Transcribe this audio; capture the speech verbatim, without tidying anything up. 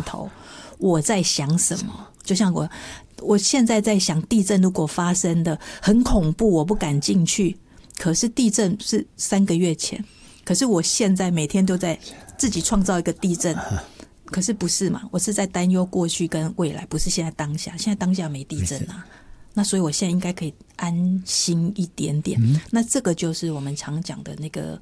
头，我在想什么。就像我我现在在想，地震如果发生的很恐怖，我不敢进去，可是地震是三个月前，可是我现在每天都在自己创造一个地震，可是不是嘛？我是在担忧过去跟未来，不是现在当下。现在当下没地震啊，那所以我现在应该可以安心一点点。嗯、那这个就是我们常讲的那个